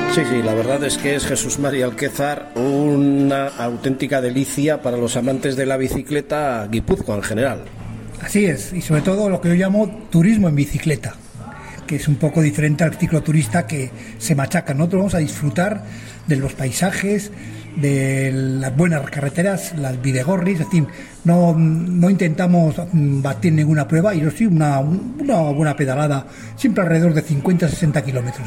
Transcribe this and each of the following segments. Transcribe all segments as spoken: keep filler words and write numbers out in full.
Sí, sí, la verdad es que es Jesús Mari Alquézar una auténtica delicia para los amantes de la bicicleta Guipúzcoa en general. Así es, y sobre todo lo que yo llamo turismo en bicicleta, que es un poco diferente al cicloturista que se machaca. Nosotros vamos a disfrutar de los paisajes, de las buenas carreteras, las bidegorris, es decir, no, no intentamos batir ninguna prueba, y yo sí, una, una buena pedalada, siempre alrededor de cincuenta a sesenta kilómetros.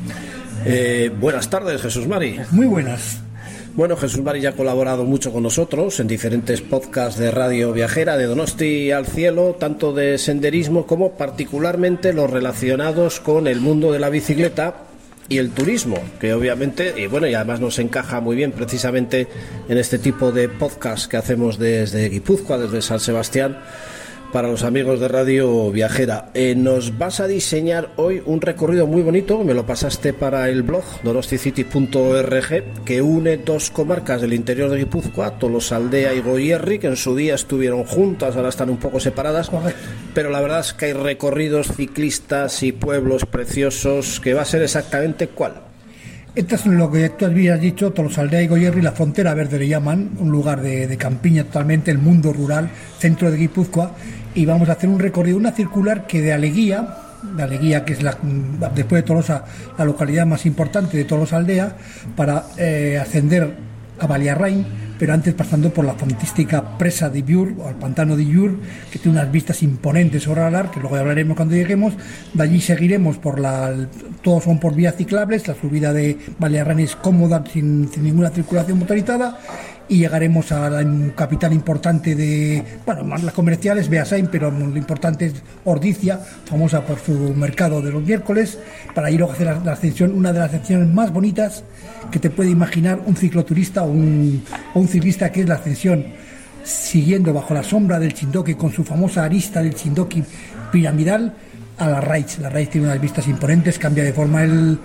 Eh, buenas tardes, Jesús Mari. Muy buenas. Bueno, Jesús Mari ya ha colaborado mucho con nosotros en diferentes podcasts de Radio Viajera, de Donosti al Cielo, tanto de senderismo como particularmente los relacionados con el mundo de la bicicleta y el turismo, que obviamente, y bueno, y además nos encaja muy bien precisamente en este tipo de podcast que hacemos desde Guipúzcoa, desde San Sebastián, para los amigos de Radio Viajera. Eh, nos vas a diseñar hoy un recorrido muy bonito, me lo pasaste para el blog donosticity punto org, que une dos comarcas del interior de Guipúzcoa, Tolosaldea y Goierri, que en su día estuvieron juntas, ahora están un poco separadas. Correcto. Pero la verdad es que hay recorridos ciclistas y pueblos preciosos, que va a ser exactamente ¿cuál? Esto es lo que tú habías dicho, Tolosaldea y Goierri, la frontera verde le llaman, un lugar de, de campiña totalmente, el mundo rural, centro de Guipúzcoa, y vamos a hacer un recorrido, una circular que de Aleguía, de Aleguía, que es la, después de Tolosa, la localidad más importante de Tolosaldea, para eh, ascender a Baliarrain, pero antes pasando por la fantástica presa de Illur, o el pantano de Illur, que tiene unas vistas imponentes sobre Alar, que luego hablaremos cuando lleguemos. De allí seguiremos por la, todos son por vías ciclables, la subida de Baliarrain es cómoda, sin, sin ninguna circulación motorizada, y llegaremos a la capital importante de, bueno, más las comerciales, Beasain, pero lo importante es Ordizia, famosa por su mercado de los miércoles, para ir a hacer la, la ascensión, una de las ascensiones más bonitas que te puede imaginar un cicloturista o un, o un ciclista, que es la ascensión siguiendo bajo la sombra del Chindoki, con su famosa arista del Chindoki piramidal, a la Raíz. La Raíz tiene unas vistas imponentes, cambia de forma el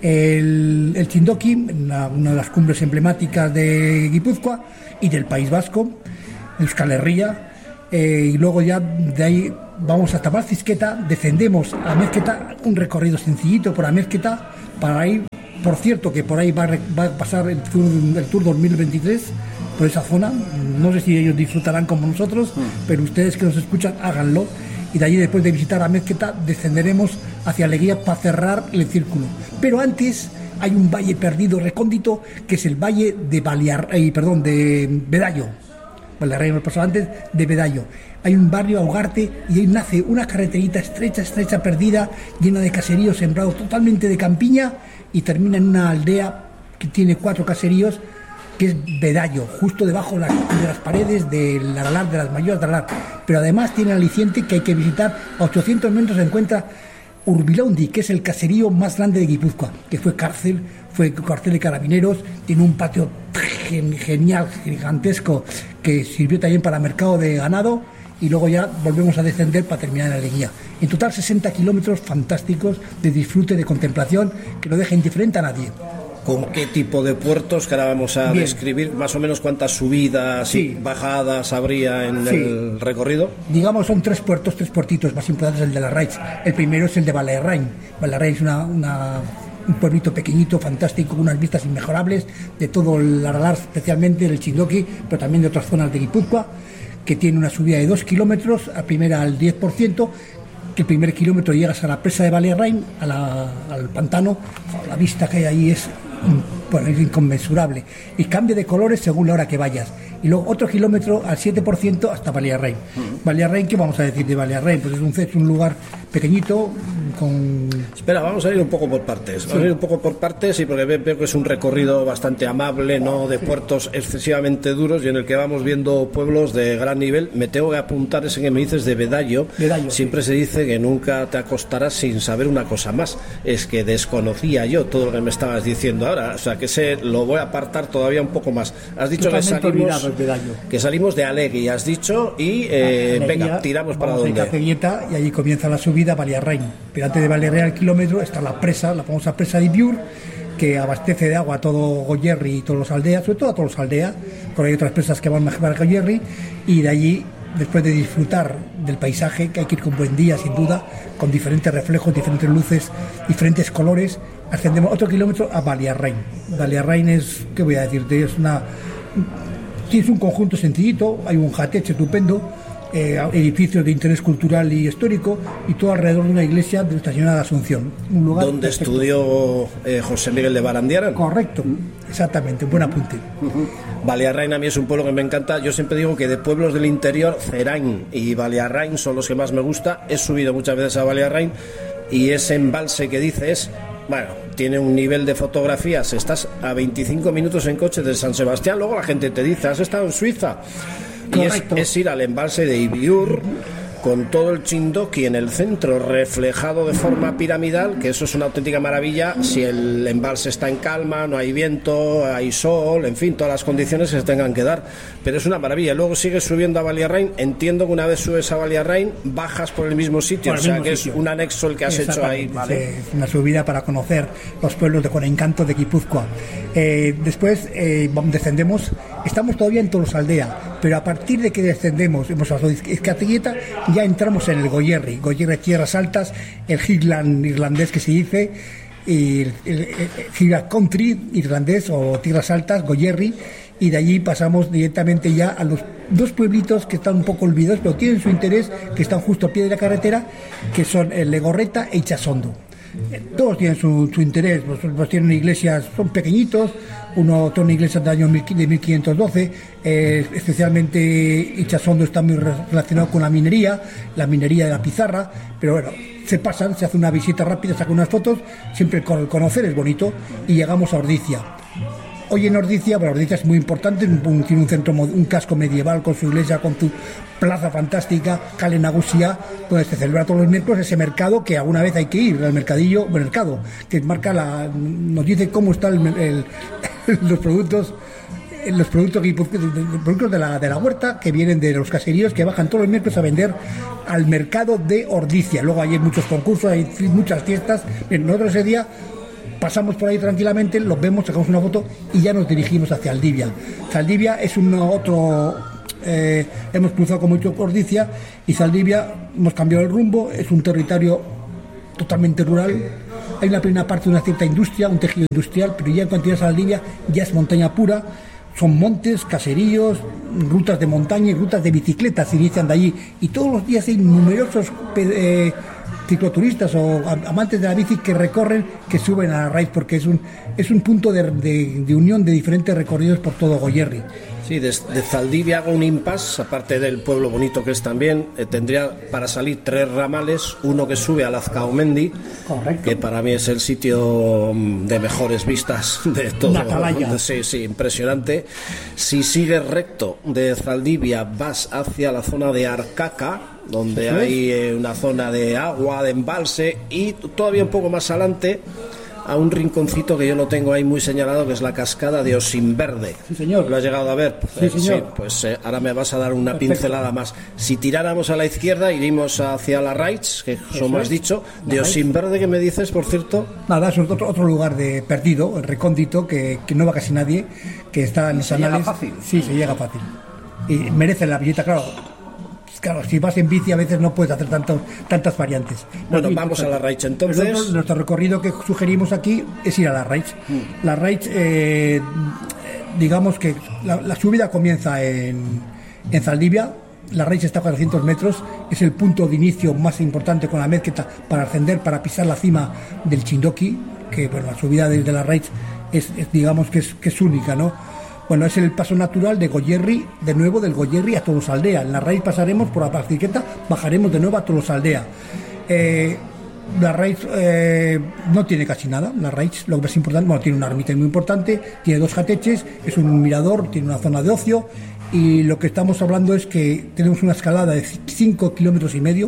El, el Chindoki, una, una de las cumbres emblemáticas de Guipúzcoa y del País Vasco, Euskal Herria, eh, y luego ya de ahí vamos hasta Valcizqueta, descendemos a Amezqueta, un recorrido sencillito por Amezqueta, para ir, por cierto, que por ahí va, va a pasar el Tour, el Tour dos mil veintitrés, por esa zona, no sé si ellos disfrutarán como nosotros, pero ustedes que nos escuchan, háganlo. Y de allí, después de visitar a Amezqueta, descenderemos hacia Aleguía para cerrar el círculo. Pero antes hay un valle perdido, recóndito, que es el valle de Balear, eh, perdón, de Bedallo. Balearrain hemos pasado antes, de Bedallo. Hay un barrio, Augarte, y ahí nace una carreterita estrecha, estrecha, perdida, llena de caseríos sembrados totalmente de campiña, y termina en una aldea que tiene cuatro caseríos, que es Bedallo, justo debajo de las, de las paredes del Aralar, de las mayores de Aralar. Pero además tiene el aliciente que hay que visitar. A ochocientos metros se encuentra Urbilaundi, que es el caserío más grande de Guipúzcoa, que fue cárcel, fue cárcel de carabineros, tiene un patio genial, gigantesco, que sirvió también para mercado de ganado, y luego ya volvemos a descender para terminar en Aleguía. En total sesenta kilómetros fantásticos de disfrute, de contemplación, que no deja indiferente a nadie. ¿Con qué tipo de puertos que ahora vamos a Bien. describir? Más o menos cuántas subidas sí. y bajadas habría en sí. el recorrido. Digamos, son tres puertos, tres puertitos más importantes el de la Raíz. El primero es el de Balearrain. Balearrain es una, una, un pueblito pequeñito, fantástico, con unas vistas inmejorables de todo el Aralar, especialmente del Chindoki, pero también de otras zonas de Guipúzcoa, que tiene una subida de dos kilómetros, a primera al diez por ciento, que el primer kilómetro llegas a la presa de Balearrain, a la, al pantano, la vista que hay ahí es, bueno, es inconmensurable, y cambia de colores según la hora que vayas. Y luego otro kilómetro al siete por ciento hasta Balearrain. Uh-huh. Balearrain, ¿qué vamos a decir de Balearrain? Pues es un, es un lugar pequeñito con... Espera, vamos a ir un poco por partes. Vamos sí. a ir un poco por partes, y porque veo que es un recorrido bastante amable, no de sí. puertos excesivamente duros, y en el que vamos viendo pueblos de gran nivel. Me tengo que apuntar ese que me dices de Bedallo. Bedallo Siempre sí. se dice que nunca te acostarás sin saber una cosa más. Es que desconocía yo todo lo que me estabas diciendo ahora. O sea, que se lo voy a apartar todavía un poco más. Has dicho que salimos, que salimos de Alegui, has dicho, y eh, Aleguía, venga, tiramos para donde. Cacegueta, y allí comienza la subida a Balearrain. Pero antes de Balearrain al kilómetro está la presa, la famosa presa de Illur, que abastece de agua a todo Goierri y todos los aldeas, sobre todo a todos los aldeas, porque hay otras presas que van mejor a Goierri, y de allí después de disfrutar del paisaje, que hay que ir con buen día, sin duda, con diferentes reflejos, diferentes luces, diferentes colores, ascendemos otro kilómetro a Baliarrain. Baliarrain es, ¿qué voy a decirte? Es una... Es un conjunto sencillito, hay un jatech estupendo, eh, edificios de interés cultural y histórico, y todo alrededor de una iglesia de Nuestra Señora de Asunción. Un lugar donde perfecto. Estudió eh, José Miguel de Barandiaran. Correcto, exactamente, buen apunte. Uh-huh. Baliarrain a mí es un pueblo que me encanta. Yo siempre digo que de pueblos del interior, Cerain y Baliarrain son los que más me gusta. He subido muchas veces a Baliarrain y ese embalse que dices, bueno, tiene un nivel de fotografías. Estás a veinticinco minutos en coche de San Sebastián. Luego la gente te dice, ¿has estado en Suiza? Y es, es ir al embalse de Ibiur, con todo el Chindoki en el centro reflejado de forma piramidal, que eso es una auténtica maravilla si el embalse está en calma, no hay viento, hay sol, en fin, todas las condiciones que se tengan que dar, pero es una maravilla. Luego sigues subiendo a Baliarrain, entiendo que una vez subes a Baliarrain bajas por el mismo sitio, o sea que sitio. Es un anexo el que has hecho ahí, ¿vale? Es una subida para conocer los pueblos de con encanto de Guipúzcoa. Eh, después eh, descendemos, estamos todavía en Tolosaldea, pero a partir de que descendemos, hemos pasado Ezcatilleta, ya entramos en el Goierri, Goierri Tierras Altas, el Highland irlandés que se dice, y el, el, el Highland Country irlandés o Tierras Altas, Goierri, y de allí pasamos directamente ya a los dos pueblitos que están un poco olvidados, pero tienen su interés, que están justo a pie de la carretera, que son el Legorreta e Itxasondo. Todos tienen su, su interés, pues, pues tienen iglesias, son pequeñitos, uno tiene una iglesia del año de mil quinientos doce, eh, especialmente Itxasondo está muy relacionado con la minería, la minería de la pizarra, pero bueno, se pasan, se hace una visita rápida, sacan unas fotos, siempre con el conocer es bonito, y llegamos a Ordicia. Hoy en Ordicia, bueno, Ordicia es muy importante, un, tiene un centro, un casco medieval con su iglesia, con su plaza fantástica, Kale Nagusia, donde se celebra todos los miércoles ese mercado que alguna vez hay que ir, el mercadillo, mercado, que marca la, nos dice cómo están el, el, los productos, los productos, los productos de la, de la huerta que vienen de los caseríos que bajan todos los miércoles a vender al mercado de Ordicia. Luego hay muchos concursos, hay muchas fiestas. Bien, nosotros ese día pasamos por ahí tranquilamente, los vemos, sacamos una foto y ya nos dirigimos hacia Aldivia. Zaldivia es un otro, eh, hemos cruzado con mucho Ordicia y Zaldivia hemos cambiado el rumbo, es un territorio totalmente rural. Hay una primera parte de una cierta industria, un tejido industrial, pero ya en cuanto llegas a Zaldivia ya es montaña pura, son montes, caseríos, rutas de montaña y rutas de bicicletas se inician de allí y todos los días hay numerosos eh, cicloturistas o amantes de la bici que recorren, que suben a la raíz porque es un es un punto de, de, de unión de diferentes recorridos por todo Goierri. Sí, de, de Zaldivia hago un impasse, aparte del pueblo bonito que es también, eh, tendría para salir tres ramales, uno que sube a Lazcaomendi, correcto, que para mí es el sitio de mejores vistas de todo. Sí, sí, impresionante. Si sigues recto de Zaldivia vas hacia la zona de Arcaca, donde hay eh, una zona de agua, de embalse, y todavía un poco más adelante a un rinconcito que yo lo tengo ahí muy señalado, que es la cascada de Osinverde. Sí, señor. ¿Lo has llegado a ver? Sí, señor. Sí, pues eh, ahora me vas a dar una Perfecto. pincelada más. Si tiráramos a la izquierda, iríamos hacia la Raich, que como has dicho, de Osinverde, ¿qué me dices, por cierto? Nada, es otro, otro lugar de perdido, el recóndito, que, que no va casi nadie, que está en los anales. ¿Se llega fácil? Sí, se llega fácil. Y merece la visita, claro. Claro, si vas en bici a veces no puedes hacer tanto, tantas variantes. Bueno, no, vamos a la Raich entonces. Nosotros, nuestro recorrido que sugerimos aquí es ir a la Raich. Mm. La Raich, eh, digamos que la, la subida comienza en, en Zaldivia. La Raich está a cuatrocientos metros, es el punto de inicio más importante con la mezquita para ascender, para pisar la cima del Chindoki, que bueno, la subida desde la Raich es, es digamos que es, que es única, ¿no? Bueno, es el paso natural de Goierri, de nuevo del Goierri a Tolosaldea. En la Raich pasaremos por la Bicicleta, bajaremos de nuevo a Tolosaldea. Eh, la Raich eh, no tiene casi nada, la Raich, lo que es importante, bueno, tiene una ermita muy importante, tiene dos jateches, es un mirador, tiene una zona de ocio, y lo que estamos hablando es que tenemos una escalada de cinco kilómetros y medio,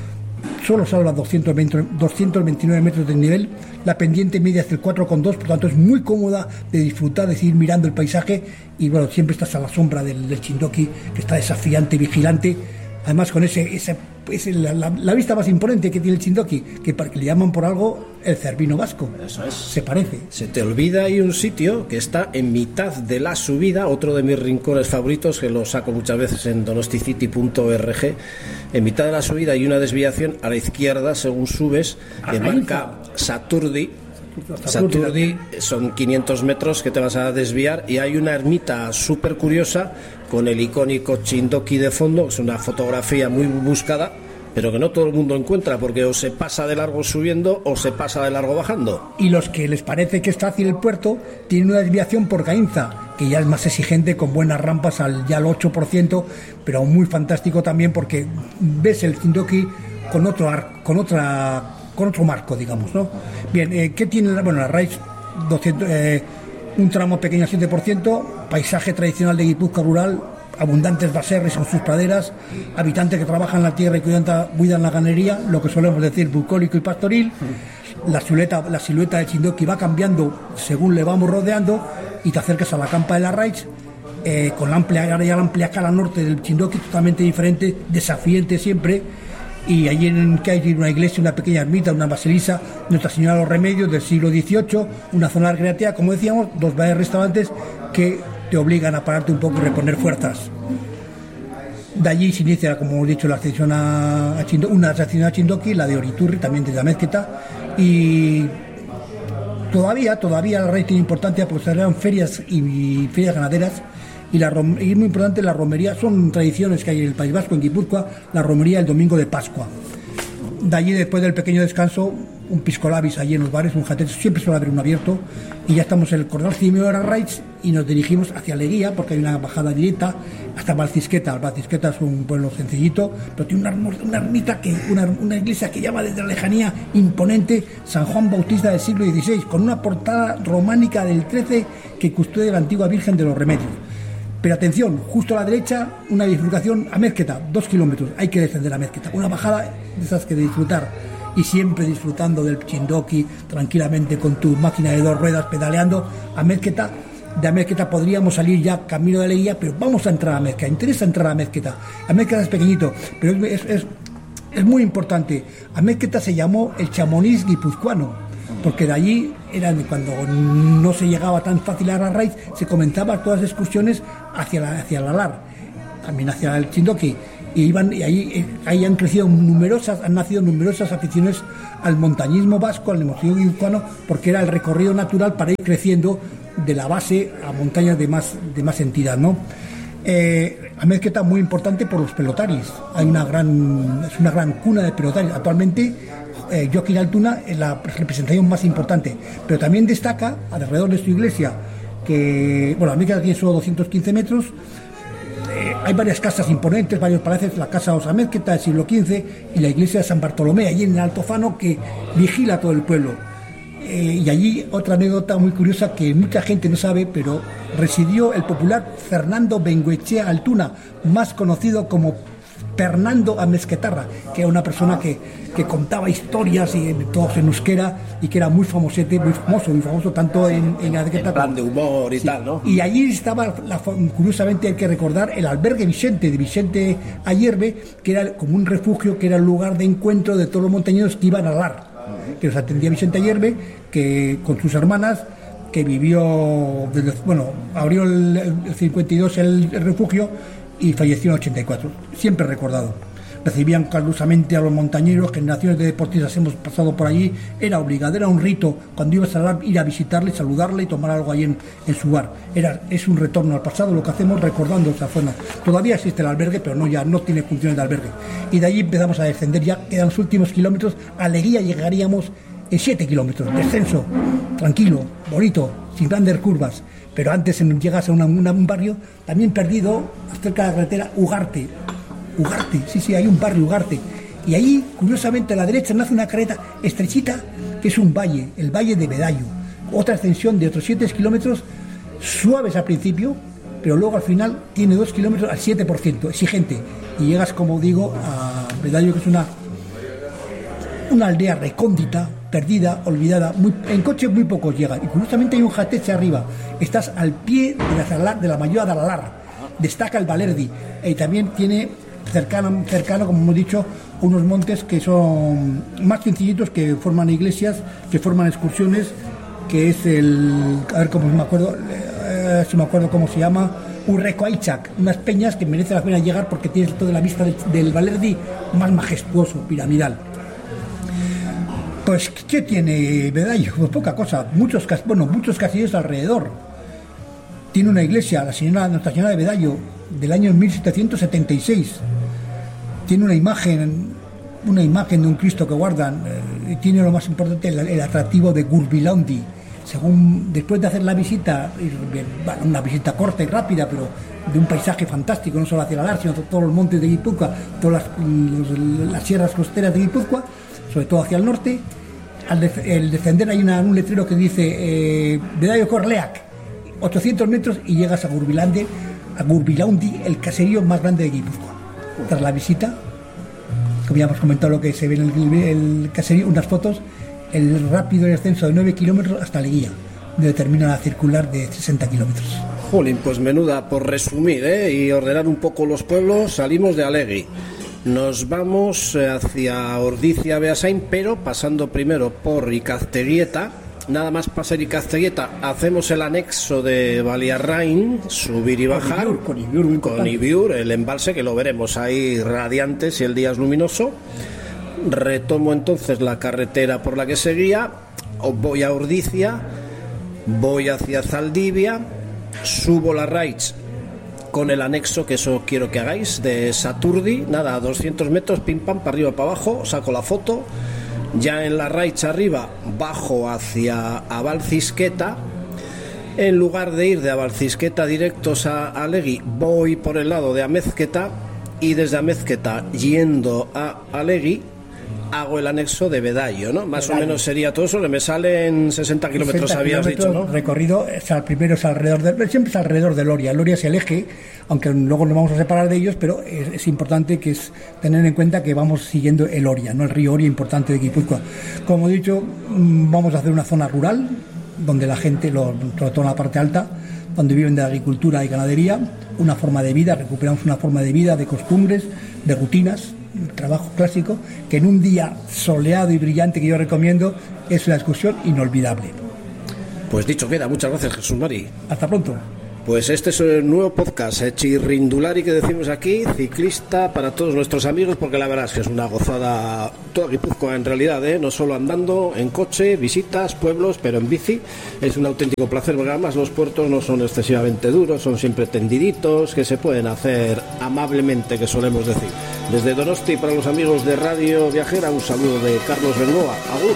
solo se habla doscientos veintinueve metros de nivel, la pendiente media es del cuatro coma dos, por lo tanto es muy cómoda de disfrutar, de seguir mirando el paisaje, y bueno, siempre estás a la sombra del, del Chindoki, que está desafiante, vigilante, además con ese, ese es la, la, la vista más imponente que tiene el Chindoki, que, que le llaman por algo el Cervino vasco. Eso es. Se parece. Se te olvida ahí un sitio que está en mitad de la subida, otro de mis rincones favoritos, que lo saco muchas veces en donosticity punto org. En mitad de la subida hay una desviación a la izquierda según subes, que marca Saturdi. Saturdi son quinientos metros que te vas a desviar, y hay una ermita súper curiosa con el icónico Chindoki de fondo. Es una fotografía muy buscada, pero que no todo el mundo encuentra, porque o se pasa de largo subiendo o se pasa de largo bajando. Y los que les parece que es fácil el puerto, tienen una desviación por Gainza, que ya es más exigente, con buenas rampas al ya al ocho por ciento, pero muy fantástico también, porque ves el Chindoki con otro ar, con otra con otro marco, digamos, ¿no? Bien, eh, ¿qué tiene? Bueno, la Raíz doscientos, eh, un tramo pequeño al siete por ciento, paisaje tradicional de Guipúzcoa rural, abundantes baserres con sus praderas, habitantes que trabajan la tierra y cuidan, cuidan la ganadería, lo que solemos decir bucólico y pastoril. La silueta, la silueta de Chindoki va cambiando según le vamos rodeando, y te acercas a la campa de la Raíz, eh, con la amplia, ya la amplia cara norte del Chindoki, totalmente diferente, desafiante siempre. Y allí en que hay una iglesia, una pequeña ermita, una basilica, Nuestra Señora de los Remedios del siglo dieciocho, una zona recreativa, como decíamos, dos bares restaurantes que te obligan a pararte un poco y reponer fuerzas. De allí se inicia, como hemos dicho, la ascensión a, a Chindoki, una ascensión a Chindoki, la de Oriturri, también desde la Mezqueta, y todavía, todavía la Raíz tiene importancia porque se realizan ferias y, y ferias ganaderas. Y, la, y es muy importante la romería, son tradiciones que hay en el País Vasco, en Guipúzcoa, la romería el domingo de Pascua. De allí, después del pequeño descanso, un pisco labis allí en los bares, un jatete, siempre suele haber uno abierto, y ya estamos en el Corral Cimeo de la Raíz y nos dirigimos hacia Leguía, porque hay una bajada directa hasta Valcisqueta. Valcisqueta es un pueblo sencillito, pero tiene una, una ermita, que, una, una iglesia que llama desde la lejanía imponente San Juan Bautista del siglo dieciséis, con una portada románica del trece que custodia la antigua Virgen de los Remedios. Pero atención, justo a la derecha, una bifurcación a Mezqueta, dos kilómetros, hay que descender a Mezqueta, una bajada de esas que de disfrutar, y siempre disfrutando del Chindoki, tranquilamente con tu máquina de dos ruedas pedaleando a Mezqueta. De Mezqueta podríamos salir ya camino de Leguía, pero vamos a entrar a Mezqueta, interesa entrar a Mezqueta. A Mezqueta es pequeñito, pero es, es, es muy importante. A Mezqueta se llamó el Chamonix guipuzcoano, porque de allí, eran, cuando no se llegaba tan fácil a la Raíz, se comenzaban todas las excursiones hacia la, hacia la Lar, también hacia el Chindoki, y iban, y ahí, ahí han crecido numerosas, han nacido numerosas aficiones al montañismo vasco, al montañismo guipuzcoano, porque era el recorrido natural para ir creciendo de la base a montañas de más, de más entidad, ¿no? Eh, a Mezqueta muy importante por los pelotaris, hay una gran, es una gran cuna de pelotaris. Actualmente Eh, Joaquín Altuna es la representación más importante, pero también destaca alrededor de su iglesia, que, bueno, la Mezqueta tiene solo doscientos quince metros, eh, hay varias casas imponentes, varios palacios, la casa Osa Mezqueta del siglo quince y la iglesia de San Bartolomé, allí en el Altozano, que vigila todo el pueblo. Eh, y allí otra anécdota muy curiosa que mucha gente no sabe, pero residió el popular Fernando Bengoechea Altuna, más conocido como Fernando Amezquetarra, que era una persona que, que contaba historias y todos en euskera, y que era muy famosete, muy famoso, muy famoso tanto en, en Amezqueta. En plan de humor y sí, tal, ¿no? Y allí estaba, la, curiosamente hay que recordar, el albergue Vicente, de Vicente Ayerbe, que era como un refugio, que era el lugar de encuentro de todos los montañeros que iban a Lar, que los atendía Vicente Ayerbe, que con sus hermanas, que vivió, desde, bueno, abrió el, el cincuenta y dos el, el refugio, y falleció en el ochenta y cuatro, siempre recordado. Recibían calurosamente a los montañeros, generaciones de deportistas hemos pasado por allí, era obligado, era un rito, cuando ibas a ir a visitarle, saludarle y tomar algo ahí en, en su bar. Era, es un retorno al pasado, lo que hacemos recordando esa zona. Todavía existe el albergue, pero no ya no tiene funciones de albergue. Y de allí empezamos a descender, ya quedan los últimos kilómetros, a Leguía llegaríamos en siete kilómetros, descenso, tranquilo, bonito, sin grandes curvas. Pero antes llegas a una, una, un barrio también perdido, cerca de la carretera, Ugarte. Ugarte, sí, sí, hay un barrio Ugarte. Y ahí, curiosamente, a la derecha nace una carreta estrechita, que es un valle, el Valle de Medallo. Otra extensión de otros siete kilómetros, suaves al principio, pero luego al final tiene dos kilómetros al siete por ciento, exigente. Y llegas, como digo, a Medallo, que es una, una aldea recóndita, perdida, olvidada, muy, en coche muy pocos llegan, y curiosamente hay un jateche arriba, estás al pie de la, de la Mayoa de Alalar, destaca el Balerdi, y también tiene cercano, cercano, como hemos dicho, unos montes que son más sencillitos, que forman iglesias, que forman excursiones, que es el, a ver cómo me acuerdo, eh, si me acuerdo cómo se llama, Urrecoaichac, unas peñas que merece la pena llegar porque tienes toda la vista del, del Balerdi más majestuoso, piramidal. Pues, ¿qué tiene Bedallo? Pues poca cosa, muchos, bueno, muchos casillos alrededor. Tiene una iglesia, la señora Nuestra Señora de Bedallo, del año mil setecientos setenta y seis. Tiene una imagen, una imagen de un Cristo que guardan, eh, y tiene lo más importante, el, el atractivo de Gurbilaundi. Según, después de hacer la visita, bueno, una visita corta y rápida, pero de un paisaje fantástico, no solo hacia el Alar, sino todos los montes de Guipúzcoa, todas las, los, las sierras costeras de Guipúzcoa, sobre todo hacia el norte. Al de, el descender hay una, un letrero que dice eh, Bedallo Corleac, ochocientos metros y llegas a Gurbilaundi, a Gurbilaundi, el caserío más grande de Guipúzcoa. Tras la visita, como ya hemos comentado lo que se ve en el, el caserío, unas fotos, el rápido ascenso de nueve kilómetros hasta Leguía, donde termina la circular de sesenta kilómetros. Jolín, pues menuda, por resumir, ¿eh? y ordenar un poco los pueblos, salimos de Alegui. Nos vamos hacia Ordicia, Beasain, pero pasando primero por Icazteguieta. Nada más pasar Icazteguieta, hacemos el anexo de Baliarrain, subir y bajar. Con Ibiur, con Ibiur, con Ibiur, el embalse, que lo veremos ahí radiante si el día es luminoso. Retomo entonces la carretera por la que seguía, voy a Ordicia, voy hacia Zaldivia, subo la Raich con el anexo, que eso quiero que hagáis, de Saturdi, nada, a doscientos metros, pim pam, para arriba, para abajo, saco la foto. Ya en la Raich arriba, bajo hacia Abalcisqueta. En lugar de ir de Abalcisqueta directos a Alegui, voy por el lado de Amezqueta, y desde Amezqueta, yendo a Alegui, hago el anexo de Bedallo, ¿no? Más Bedallo. O menos sería todo eso, que me salen sesenta kilómetros, habías dicho, ¿no? Recorrido, o sea, el primero es alrededor de, siempre es alrededor de Loria. Loria es el eje, aunque luego nos vamos a separar de ellos, pero es, es importante que es tener en cuenta que vamos siguiendo el Oria, ¿no? El río Oria, importante de Guipúzcoa. Como he dicho, vamos a hacer una zona rural, donde la gente, lo, sobre todo en la parte alta, donde viven de agricultura y ganadería, una forma de vida, recuperamos una forma de vida, de costumbres, de rutinas, trabajo clásico, que en un día soleado y brillante que yo recomiendo es una excursión inolvidable. Pues dicho queda, muchas gracias, Jesús Mari. Hasta pronto. Pues este es el nuevo podcast, eh, Chirrindulari, que decimos aquí, ciclista para todos nuestros amigos, porque la verdad es que es una gozada toda Guipúzcoa en realidad, ¿eh? No solo andando en coche, visitas, pueblos, pero en bici. Es un auténtico placer, porque además los puertos no son excesivamente duros, son siempre tendiditos, que se pueden hacer amablemente, que solemos decir. Desde Donosti, para los amigos de Radio Viajera, un saludo de Carlos Bengoa. Agur.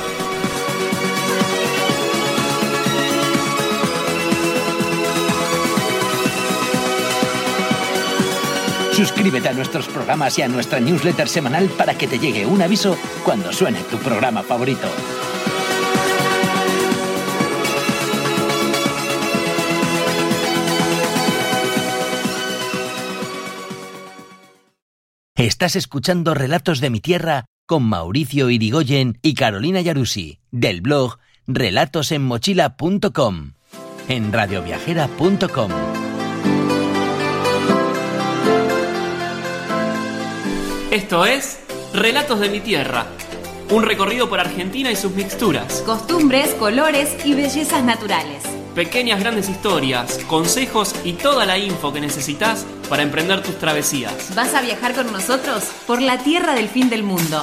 Suscríbete a nuestros programas y a nuestra newsletter semanal para que te llegue un aviso cuando suene tu programa favorito. Estás escuchando Relatos de mi Tierra con Mauricio Irigoyen y Carolina Yarusi, del blog relatos en mochila punto com, en radioviajera punto com. Esto es Relatos de mi Tierra, un recorrido por Argentina y sus mixturas, costumbres, colores y bellezas naturales. Pequeñas grandes historias, consejos y toda la info que necesitas para emprender tus travesías. ¿Vas a viajar con nosotros por la tierra del fin del mundo?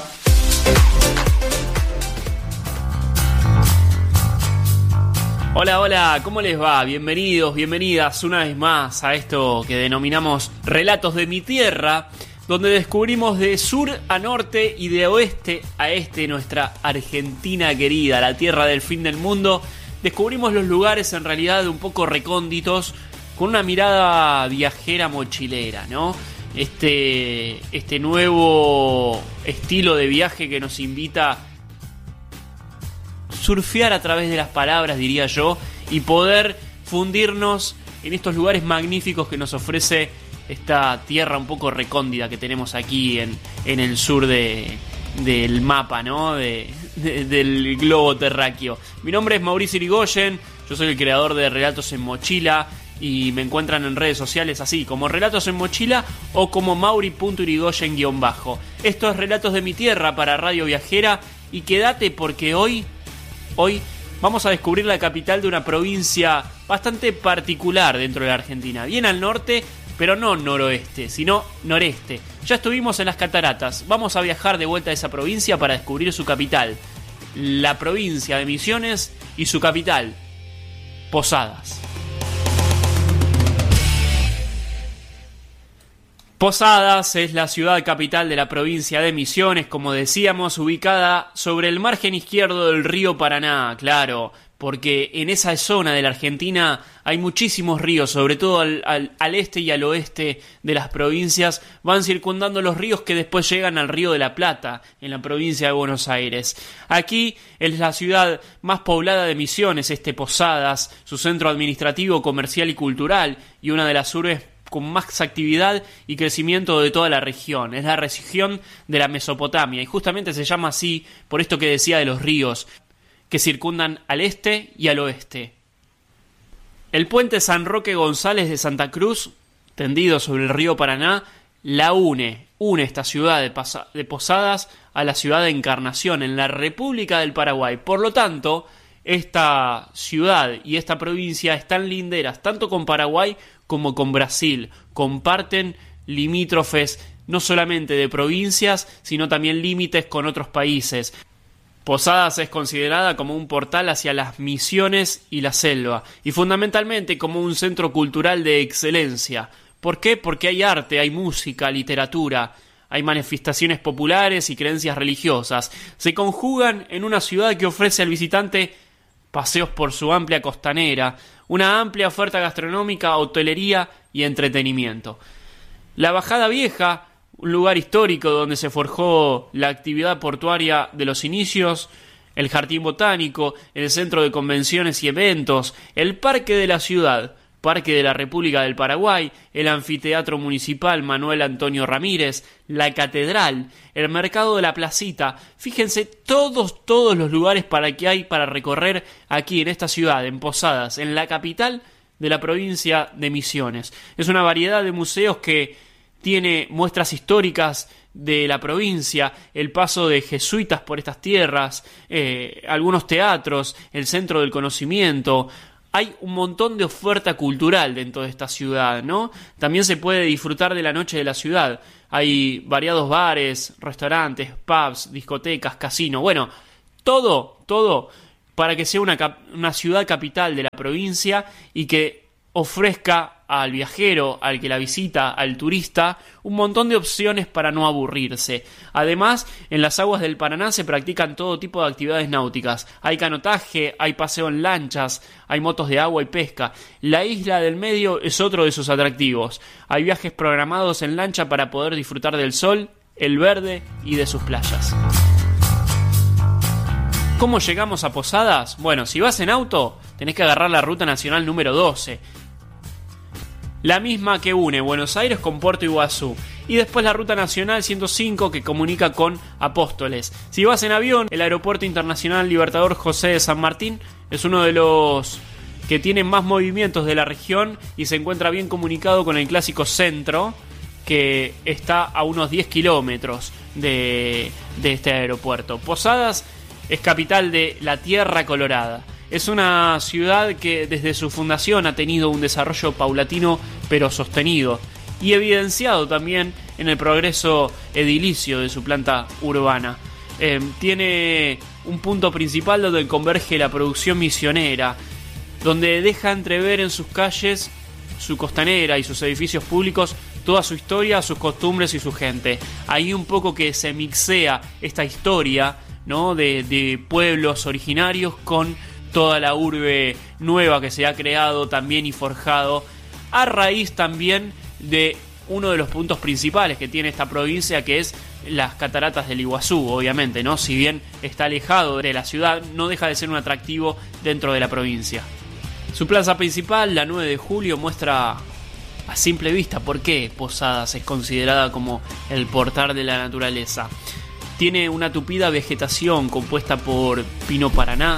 Hola, hola, ¿cómo les va? Bienvenidos, bienvenidas una vez más a esto que denominamos Relatos de mi Tierra, donde descubrimos de sur a norte y de oeste a este nuestra Argentina querida, la tierra del fin del mundo. Descubrimos los lugares en realidad un poco recónditos, con una mirada viajera mochilera, ¿no? Este, este nuevo estilo de viaje que nos invita a surfear a través de las palabras, diría yo, y poder fundirnos en estos lugares magníficos que nos ofrece esta tierra un poco recóndita que tenemos aquí en, en el sur de, del mapa, ¿no? De, de, del globo terráqueo. Mi nombre es Mauricio Irigoyen, yo soy el creador de Relatos en Mochila, y me encuentran en redes sociales así, como Relatos en Mochila o como mauri punto irigoyen guión bajo. Esto es Relatos de mi Tierra para Radio Viajera, y quédate porque hoy, hoy vamos a descubrir la capital de una provincia bastante particular dentro de la Argentina, bien al norte, pero no noroeste, sino noreste. Ya estuvimos en las cataratas, vamos a viajar de vuelta a esa provincia para descubrir su capital, la provincia de Misiones, y su capital, Posadas. Posadas es la ciudad capital de la provincia de Misiones, como decíamos, ubicada sobre el margen izquierdo del río Paraná, claro, porque en esa zona de la Argentina hay muchísimos ríos, sobre todo al, al, al este y al oeste de las provincias, van circundando los ríos que después llegan al Río de la Plata, en la provincia de Buenos Aires. Aquí es la ciudad más poblada de Misiones, este Posadas, su centro administrativo, comercial y cultural, y una de las urbes con más actividad y crecimiento de toda la región. Es la región de la Mesopotamia, y justamente se llama así por esto que decía de los ríos, que circundan al este y al oeste. El puente San Roque González de Santa Cruz, tendido sobre el río Paraná, la une, une esta ciudad de, Pasa- de Posadas a la ciudad de Encarnación, en la República del Paraguay. Por lo tanto, esta ciudad y esta provincia están linderas tanto con Paraguay como con Brasil. Comparten limítrofes no solamente de provincias, sino también límites con otros países. Posadas es considerada como un portal hacia las Misiones y la selva, y fundamentalmente como un centro cultural de excelencia. ¿Por qué? Porque hay arte, hay música, literatura, hay manifestaciones populares y creencias religiosas. Se conjugan en una ciudad que ofrece al visitante paseos por su amplia costanera, una amplia oferta gastronómica, hotelería y entretenimiento. La Bajada Vieja, un lugar histórico donde se forjó la actividad portuaria de los inicios, el Jardín Botánico, el Centro de Convenciones y Eventos, el Parque de la Ciudad, Parque de la República del Paraguay, el Anfiteatro Municipal Manuel Antonio Ramírez, la Catedral, el Mercado de la Placita. Fíjense todos, todos los lugares para que hay para recorrer aquí en esta ciudad, en Posadas, en la capital de la provincia de Misiones. Es una variedad de museos que tiene muestras históricas de la provincia, el paso de jesuitas por estas tierras, eh, algunos teatros, el Centro del Conocimiento. Hay un montón de oferta cultural dentro de esta ciudad, ¿no? También se puede disfrutar de la noche de la ciudad. Hay variados bares, restaurantes, pubs, discotecas, casinos. Bueno, todo, todo para que sea una, cap- una ciudad capital de la provincia y que ofrezca al viajero, al que la visita, al turista, un montón de opciones para no aburrirse. Además, en las aguas del Paraná se practican todo tipo de actividades náuticas. Hay canotaje, hay paseo en lanchas, hay motos de agua y pesca. La isla del medio es otro de sus atractivos. Hay viajes programados en lancha para poder disfrutar del sol, el verde y de sus playas. ¿Cómo llegamos a Posadas? Bueno, si vas en auto, tenés que agarrar la ruta nacional número doce. La misma que une Buenos Aires con Puerto Iguazú. Y después la ruta nacional ciento cinco que comunica con Apóstoles. Si vas en avión, el Aeropuerto Internacional Libertador José de San Martín es uno de los que tiene más movimientos de la región y se encuentra bien comunicado con el clásico centro, que está a unos diez kilómetros de, de este aeropuerto. Posadas es capital de la Tierra Colorada. Es una ciudad que desde su fundación ha tenido un desarrollo paulatino pero sostenido y evidenciado también en el progreso edilicio de su planta urbana. Eh, tiene un punto principal donde converge la producción misionera, donde deja entrever en sus calles, su costanera y sus edificios públicos toda su historia, sus costumbres y su gente. Ahí un poco que se mixea esta historia, ¿no?, de, de pueblos originarios con toda la urbe nueva que se ha creado también y forjado a raíz también de uno de los puntos principales que tiene esta provincia, que es las cataratas del Iguazú, obviamente, ¿no? Si bien está alejado de la ciudad, no deja de ser un atractivo dentro de la provincia. Su plaza principal, la nueve de julio, muestra a simple vista por qué Posadas es considerada como el portal de la naturaleza. Tiene una tupida vegetación compuesta por pino paraná,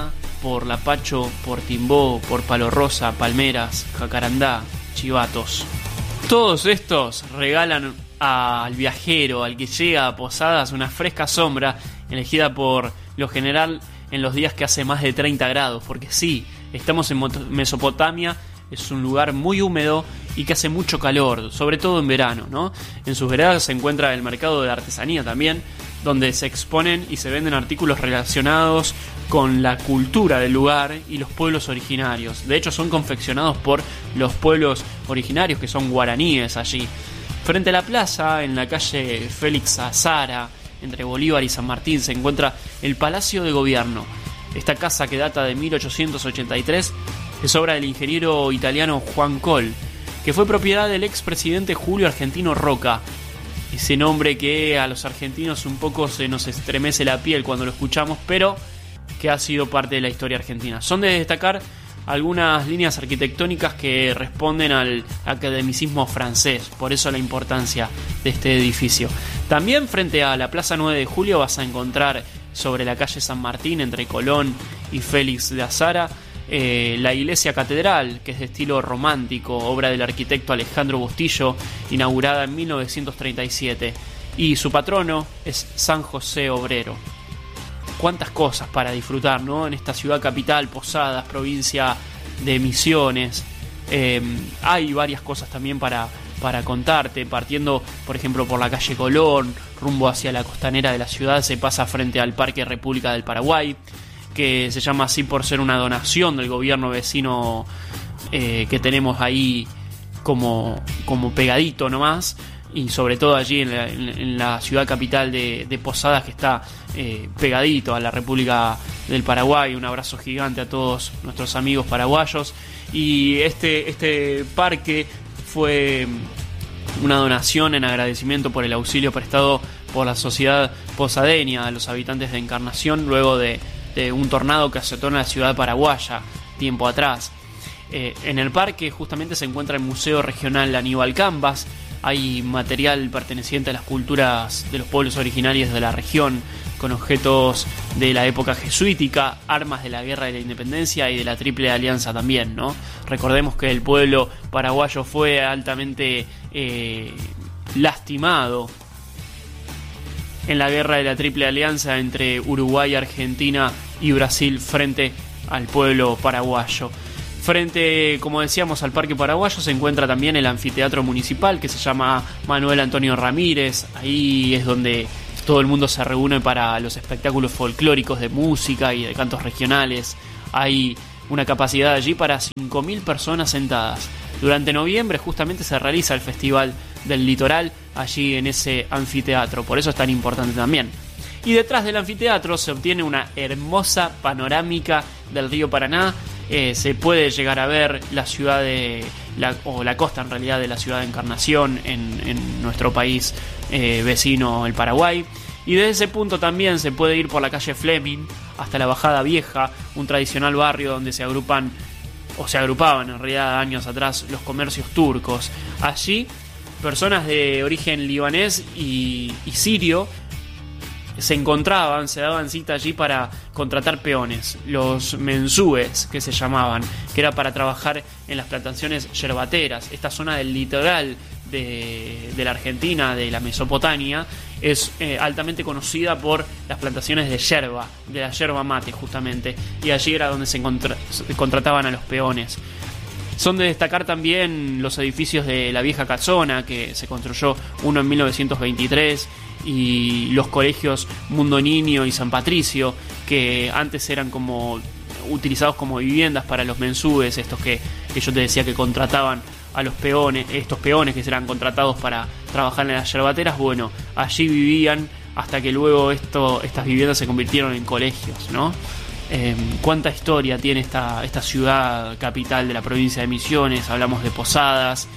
por Lapacho, por Timbó, por Palo Rosa, Palmeras, Jacarandá, Chivatos. Todos estos regalan al viajero, al que llega a Posadas, una fresca sombra elegida por lo general en los días que hace más de treinta grados, porque sí, estamos en Mesopotamia, es un lugar muy húmedo y que hace mucho calor, sobre todo en verano, ¿no? En sus veradas se encuentra el mercado de artesanía también, donde se exponen y se venden artículos relacionados con la cultura del lugar y los pueblos originarios. De hecho, son confeccionados por los pueblos originarios, que son guaraníes allí. Frente a la plaza, en la calle Félix Azara, entre Bolívar y San Martín, se encuentra el Palacio de Gobierno. Esta casa, que data de mil ochocientos ochenta y tres, es obra del ingeniero italiano Juan Coll, que fue propiedad del expresidente Julio Argentino Roca. Ese nombre que a los argentinos un poco se nos estremece la piel cuando lo escuchamos, pero que ha sido parte de la historia argentina. Son de destacar algunas líneas arquitectónicas que responden al academicismo francés, por eso la importancia de este edificio. También frente a la Plaza nueve de Julio vas a encontrar sobre la calle San Martín, entre Colón y Félix de Azara, eh, la iglesia catedral, que es de estilo romántico, obra del arquitecto Alejandro Bustillo, inaugurada en mil novecientos treinta y siete, y su patrono es San José Obrero. Cuántas cosas para disfrutar, ¿no? En esta ciudad capital, Posadas, provincia de Misiones. Eh, hay varias cosas también para, para contarte. Partiendo, por ejemplo, por la calle Colón, rumbo hacia la costanera de la ciudad, se pasa frente al Parque República del Paraguay, que se llama así por ser una donación del gobierno vecino eh, que tenemos ahí como, como pegadito nomás. Y sobre todo allí en la, en la ciudad capital de, de Posadas, que está eh, pegadito a la República del Paraguay. Un abrazo gigante a todos nuestros amigos paraguayos. Y este, este parque fue una donación en agradecimiento por el auxilio prestado por la sociedad posadeña a los habitantes de Encarnación luego de, de un tornado que azotó en la ciudad paraguaya tiempo atrás. Eh, en el parque justamente se encuentra el Museo Regional Aníbal Cambas. Hay material perteneciente a las culturas de los pueblos originarios de la región, con objetos de la época jesuítica, armas de la Guerra de la Independencia y de la Triple Alianza también, ¿no? Recordemos que el pueblo paraguayo fue altamente eh, lastimado en la Guerra de la Triple Alianza entre Uruguay, Argentina y Brasil frente al pueblo paraguayo. Frente, como decíamos, al Parque Paraguayo se encuentra también el anfiteatro municipal, que se llama Manuel Antonio Ramírez. Ahí es donde todo el mundo se reúne para los espectáculos folclóricos de música y de cantos regionales. Hay una capacidad allí para cinco mil personas sentadas. Durante noviembre justamente se realiza el Festival del Litoral allí en ese anfiteatro, por eso es tan importante también. Y detrás del anfiteatro se obtiene una hermosa panorámica del río Paraná. Eh, se puede llegar a ver la ciudad de la, o la costa en realidad de la ciudad de Encarnación en, en nuestro país eh, vecino, el Paraguay. Y desde ese punto también se puede ir por la calle Fleming hasta la Bajada Vieja, un tradicional barrio donde se agrupan o se agrupaban en realidad años atrás los comercios turcos. Allí personas de origen libanés y, y sirio se encontraban, se daban cita allí para contratar peones, los mensúes que se llamaban, que era para trabajar en las plantaciones yerbateras. Esta zona del litoral de, de la Argentina, de la Mesopotamia, es eh, altamente conocida por las plantaciones de yerba, de la yerba mate justamente, y allí era donde se, encontra- se contrataban a los peones. Son de destacar también los edificios de la vieja casona, que se construyó uno en mil novecientos veintitrés, y los colegios Mundo Niño y San Patricio, que antes eran como utilizados como viviendas para los mensúes, estos que, que yo te decía que contrataban a los peones, estos peones que eran contratados para trabajar en las yerbateras. Bueno, allí vivían hasta que luego esto, estas viviendas se convirtieron en colegios, ¿no? Eh, cuánta historia tiene esta, esta ciudad capital de la provincia de Misiones. Hablamos de Posadas.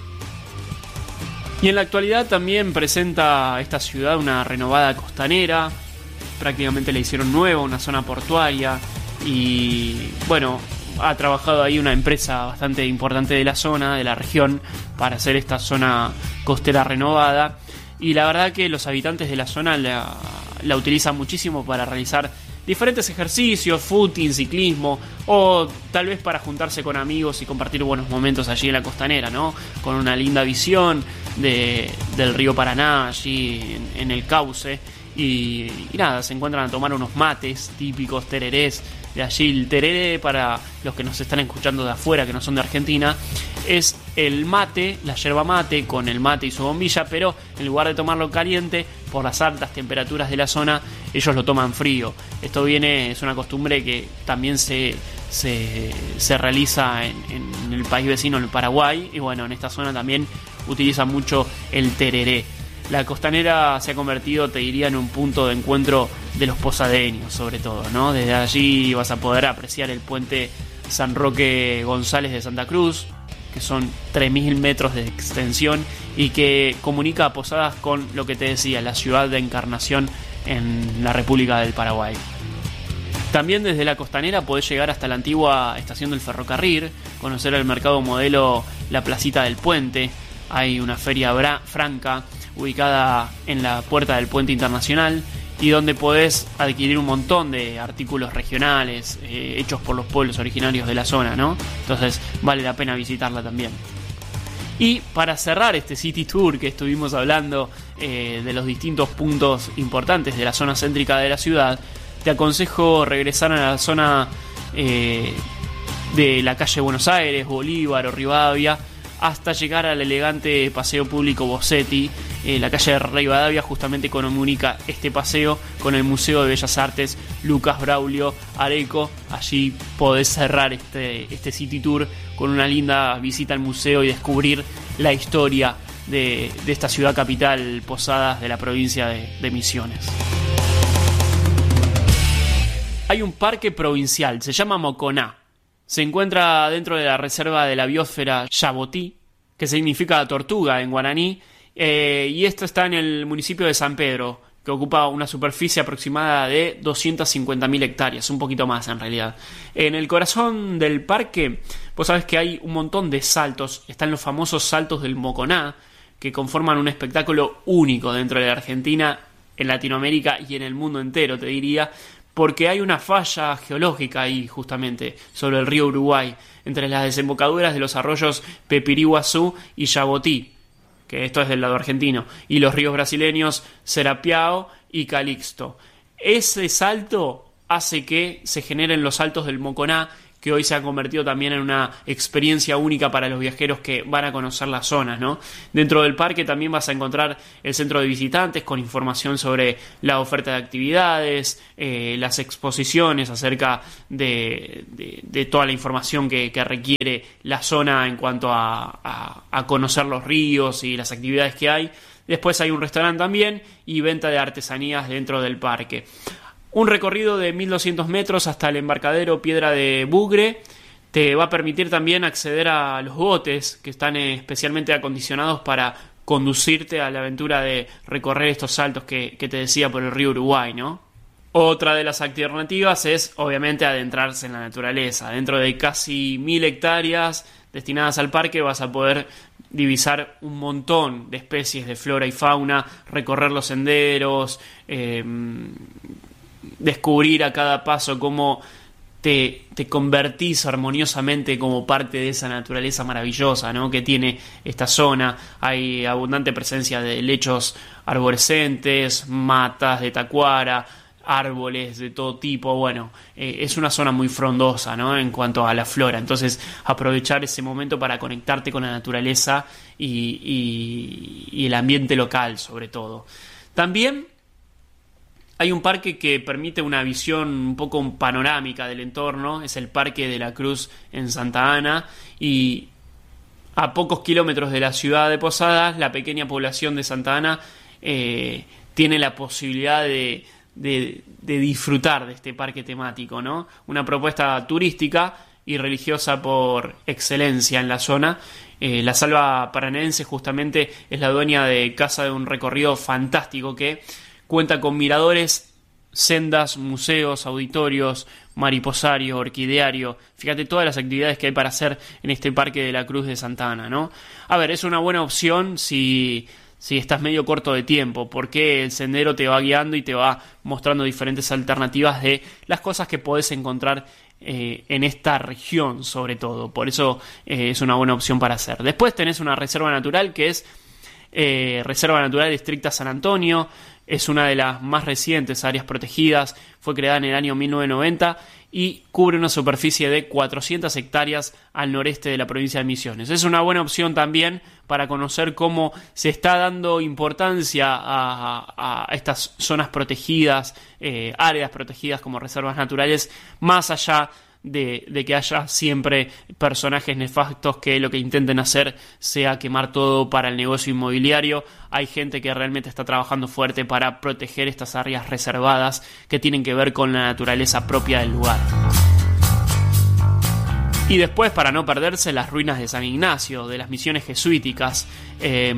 Y en la actualidad también presenta esta ciudad una renovada costanera. Prácticamente la hicieron nueva, una zona portuaria. Y bueno, ha trabajado ahí una empresa bastante importante de la zona, de la región, para hacer esta zona costera renovada. Y la verdad que los habitantes de la zona la, la utilizan muchísimo para realizar diferentes ejercicios, footing, ciclismo, o tal vez para juntarse con amigos y compartir buenos momentos allí en la costanera, ¿no? Con una linda visión de, del río Paraná allí en, en el cauce. Y, y nada, se encuentran a tomar unos mates típicos, tererés de allí. El tereré, para los que nos están escuchando de afuera, que no son de Argentina, es el mate, la yerba mate con el mate y su bombilla, pero en lugar de tomarlo caliente, por las altas temperaturas de la zona, ellos lo toman frío. Esto viene, es una costumbre que también se, se, se realiza en, en el país vecino, en el Paraguay, y bueno, en esta zona también utilizan mucho el tereré. La costanera se ha convertido, te diría, en un punto de encuentro de los posadeños, sobre todo, ¿no? Desde allí vas a poder apreciar el puente San Roque González de Santa Cruz, que son tres mil metros de extensión y que comunica a Posadas con lo que te decía, la ciudad de Encarnación en la República del Paraguay. También desde la costanera podés llegar hasta la antigua estación del ferrocarril, conocer el mercado modelo La Placita del Puente. Hay una feria bra- franca ubicada en la puerta del Puente Internacional y donde podés adquirir un montón de artículos regionales eh, hechos por los pueblos originarios de la zona, ¿no? Entonces vale la pena visitarla también. Y para cerrar este City Tour que estuvimos hablando eh, de los distintos puntos importantes de la zona céntrica de la ciudad, te aconsejo regresar a la zona eh, de la calle Buenos Aires, Bolívar o Rivadavia, hasta llegar al elegante paseo público Bossetti. Eh, la calle de Rivadavia justamente comunica este paseo con el Museo de Bellas Artes Lucas Braulio Areco. Allí podés cerrar este, este City Tour con una linda visita al museo y descubrir la historia de, de esta ciudad capital, Posadas, de la provincia de, de Misiones. Hay un parque provincial, se llama Moconá. Se encuentra dentro de la reserva de la biosfera Yabotí, que significa tortuga en guaraní, eh, y esto está en el municipio de San Pedro, que ocupa una superficie aproximada de doscientas cincuenta mil hectáreas, un poquito más en realidad. En el corazón del parque, vos sabés que hay un montón de saltos, están los famosos saltos del Moconá, que conforman un espectáculo único dentro de la Argentina, en Latinoamérica y en el mundo entero, te diría, porque hay una falla geológica ahí justamente sobre el río Uruguay, entre las desembocaduras de los arroyos Pepiriguazú y Yabotí, que esto es del lado argentino, y los ríos brasileños Serapiao y Calixto. Ese salto hace que se generen los saltos del Moconá, que hoy se ha convertido también en una experiencia única para los viajeros que van a conocer las zonas, ¿no? Dentro del parque también vas a encontrar el centro de visitantes con información sobre la oferta de actividades, eh, las exposiciones acerca de, de, de toda la información que, que requiere la zona en cuanto a, a, a conocer los ríos y las actividades que hay. Después hay un restaurante también y venta de artesanías dentro del parque. Un recorrido de mil doscientos metros hasta el embarcadero Piedra de Bugre te va a permitir también acceder a los botes que están especialmente acondicionados para conducirte a la aventura de recorrer estos saltos que, que te decía por el río Uruguay, ¿no? Otra de las alternativas es obviamente adentrarse en la naturaleza. Dentro de casi mil hectáreas destinadas al parque vas a poder divisar un montón de especies de flora y fauna, recorrer los senderos, eh, descubrir a cada paso cómo te, te convertís armoniosamente como parte de esa naturaleza maravillosa, ¿no?, que tiene esta zona. Hay abundante presencia de lechos arborescentes, matas de tacuara, árboles de todo tipo. Bueno, eh, es una zona muy frondosa, ¿no?, en cuanto a la flora. Entonces, aprovechar ese momento para conectarte con la naturaleza y, y, y el ambiente local, sobre todo. También hay un parque que permite una visión un poco panorámica del entorno, es el Parque de la Cruz en Santa Ana, y a pocos kilómetros de la ciudad de Posadas, la pequeña población de Santa Ana eh, tiene la posibilidad de, de, de disfrutar de este parque temático, ¿no? Una propuesta turística y religiosa por excelencia en la zona. Eh, la Salva Paranaense justamente es la dueña de casa de un recorrido fantástico que cuenta con miradores, sendas, museos, auditorios, mariposario, orquideario. Fíjate todas las actividades que hay para hacer en este Parque de la Cruz de Santa Ana, ¿no? A ver, es una buena opción si, si estás medio corto de tiempo, porque el sendero te va guiando y te va mostrando diferentes alternativas de las cosas que podés encontrar eh, en esta región, sobre todo. Por eso eh, es una buena opción para hacer. Después tenés una reserva natural que es eh, Reserva Natural Estricta San Antonio. Es una de las más recientes áreas protegidas, fue creada en el año mil novecientos noventa y cubre una superficie de cuatrocientas hectáreas al noreste de la provincia de Misiones. Es una buena opción también para conocer cómo se está dando importancia a, a, a estas zonas protegidas, eh, áreas protegidas como reservas naturales, más allá De, de que haya siempre personajes nefastos que lo que intenten hacer sea quemar todo para el negocio inmobiliario. Hay gente que realmente está trabajando fuerte para proteger estas áreas reservadas que tienen que ver con la naturaleza propia del lugar. Y después, para no perderse, las ruinas de San Ignacio, de las misiones jesuíticas. Eh,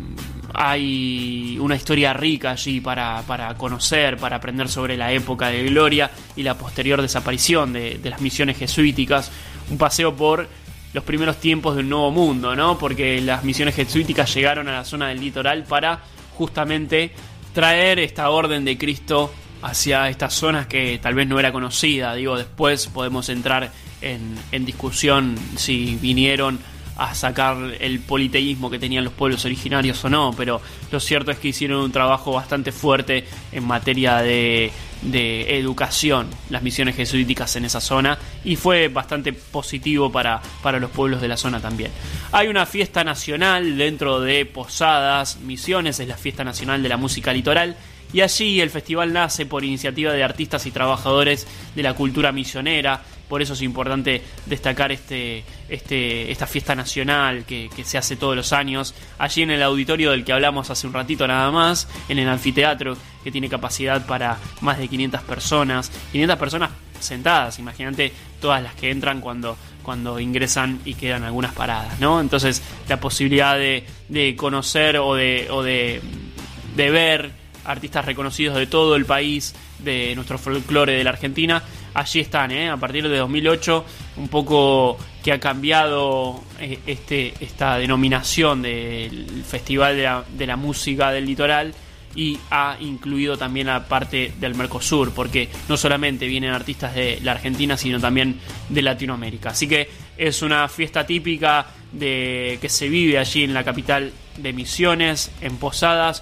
Hay una historia rica allí para, para conocer, para aprender sobre la época de gloria y la posterior desaparición de, de las misiones jesuíticas. Un paseo por los primeros tiempos de un nuevo mundo, ¿no? Porque las misiones jesuíticas llegaron a la zona del litoral para justamente traer esta orden de Cristo hacia estas zonas que tal vez no era conocida. Digo, después podemos entrar en, en discusión si vinieron a sacar el politeísmo que tenían los pueblos originarios o no, pero lo cierto es que hicieron un trabajo bastante fuerte en materia de, de educación, las misiones jesuíticas en esa zona, y fue bastante positivo para, para los pueblos de la zona también. Hay una fiesta nacional dentro de Posadas Misiones, es la fiesta nacional de la música litoral, y allí el festival nace por iniciativa de artistas y trabajadores de la cultura misionera. Por eso es importante destacar este, este, esta fiesta nacional que, que se hace todos los años, allí en el auditorio del que hablamos hace un ratito nada más, en el anfiteatro, que tiene capacidad para más de quinientas personas, quinientas personas sentadas, imagínate todas las que entran cuando, cuando ingresan y quedan algunas paradas, ¿no? Entonces la posibilidad de, de conocer o de, o de, de ver artistas reconocidos de todo el país, de nuestro folclore de la Argentina, allí están, ¿eh? A partir de dos mil ocho, un poco que ha cambiado eh, este, esta denominación del Festival de la, de la Música del Litoral, y ha incluido también la parte del Mercosur, porque no solamente vienen artistas de la Argentina, sino también de Latinoamérica. Así que es una fiesta típica de que se vive allí en la capital de Misiones, en Posadas.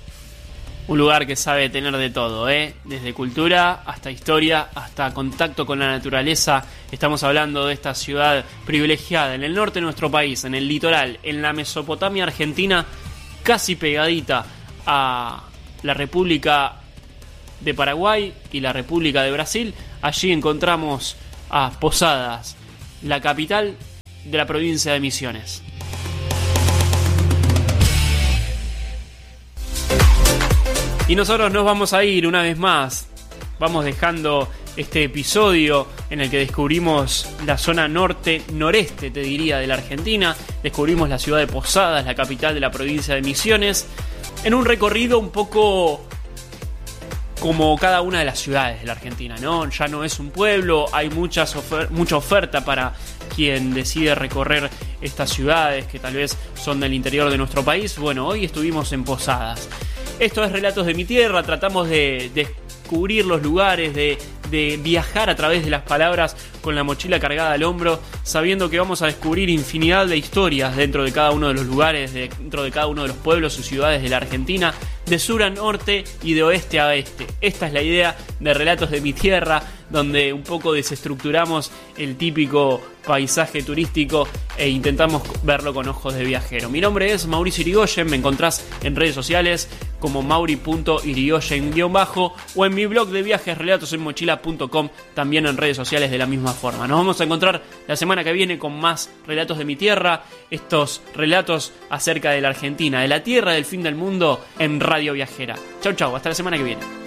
Un lugar que sabe tener de todo, ¿eh? Desde cultura hasta historia, hasta contacto con la naturaleza. Estamos hablando de esta ciudad privilegiada en el norte de nuestro país, en el litoral, en la Mesopotamia argentina, casi pegadita a la República de Paraguay y la República de Brasil. Allí encontramos a Posadas, la capital de la provincia de Misiones. Y nosotros nos vamos a ir una vez más. Vamos dejando este episodio en el que descubrimos la zona norte-noreste, te diría, de la Argentina. Descubrimos la ciudad de Posadas, la capital de la provincia de Misiones, en un recorrido un poco como cada una de las ciudades de la Argentina, ¿no? Ya no es un pueblo, hay muchas ofer- mucha oferta para quien decide recorrer estas ciudades que tal vez son del interior de nuestro país. Bueno, hoy estuvimos en Posadas. Esto es Relatos de mi Tierra, tratamos de descubrir los lugares, de, de viajar a través de las palabras con la mochila cargada al hombro, sabiendo que vamos a descubrir infinidad de historias dentro de cada uno de los lugares, dentro de cada uno de los pueblos y ciudades de la Argentina, de sur a norte y de oeste a oeste. Esta es la idea de Relatos de mi Tierra, donde un poco desestructuramos el típico paisaje turístico e intentamos verlo con ojos de viajero. Mi nombre es Mauricio Irigoyen, me encontrás en redes sociales como mauri punto irigoyen guión bajo o en mi blog de viajes relatos en mochila punto com, también en redes sociales de la misma forma. Nos vamos a encontrar la semana que viene con más Relatos de mi Tierra, estos relatos acerca de la Argentina, de la tierra del fin del mundo en Radio Viajera. Chau chau, hasta la semana que viene.